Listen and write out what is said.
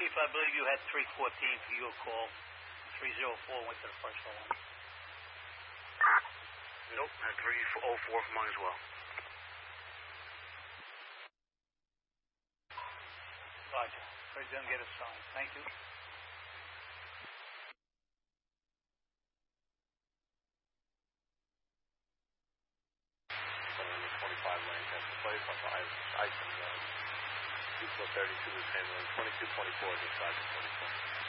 Chief, I believe you had 314 for your call. 304 went to the first one. Nope, had 304 for mine as well. Roger. Heard them get assigned. Thank you. Someone in 25 Lancaster Place off the Iceland Road. 232 is handling 2224 just side of 2020.